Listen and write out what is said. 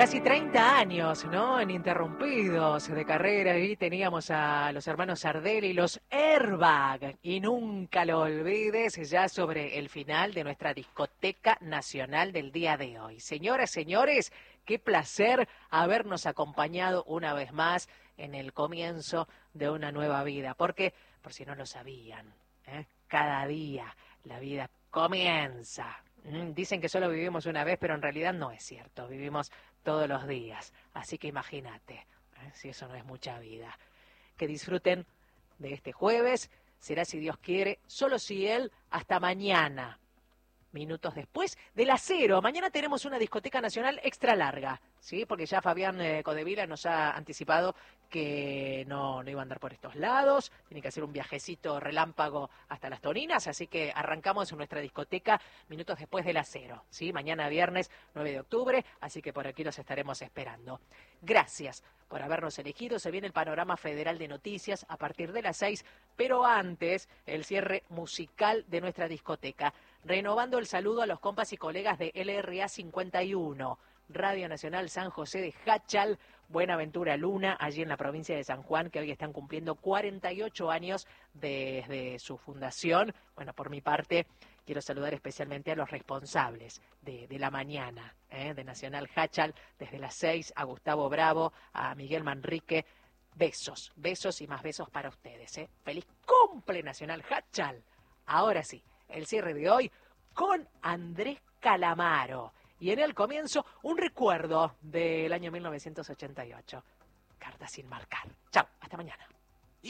Casi 30 años, ¿no? Ininterrumpidos de carrera, y teníamos a los hermanos Sardelli, los Airbag, y nunca lo olvides, ya sobre el final de nuestra discoteca nacional del día de hoy. Señoras, señores, qué placer habernos acompañado una vez más en el comienzo de una nueva vida, porque, por si no lo sabían, cada día la vida comienza. Dicen que solo vivimos una vez, pero en realidad no es cierto, vivimos todos los días, así que imagínate, si eso no es mucha vida. Que disfruten de este jueves, será si Dios quiere, solo si Él, hasta mañana, minutos después de las 0. Mañana tenemos una discoteca nacional extra larga, ¿sí? Porque ya Fabián Codevila nos ha anticipado que no iba a andar por estos lados, tiene que hacer un viajecito relámpago hasta las Toninas, así que arrancamos en nuestra discoteca minutos después de las 0, ¿sí? Mañana viernes 9 de octubre, así que por aquí los estaremos esperando. Gracias por habernos elegido. Se viene el panorama federal de noticias a partir de las 6, pero antes el cierre musical de nuestra discoteca. Renovando el saludo a los compas y colegas de LRA 51, Radio Nacional San José de Jáchal, Buenaventura Luna, allí en la provincia de San Juan, que hoy están cumpliendo 48 años desde su fundación. Bueno, por mi parte, quiero saludar especialmente a los responsables de la mañana, de Nacional Jáchal, desde las 6, a Gustavo Bravo, a Miguel Manrique. Besos, besos y más besos para ustedes. ¡Feliz cumple Nacional Jáchal! Ahora sí, el cierre de hoy con Andrés Calamaro. Y en el comienzo, un recuerdo del año 1988. Carta sin marcar. Chao, hasta mañana.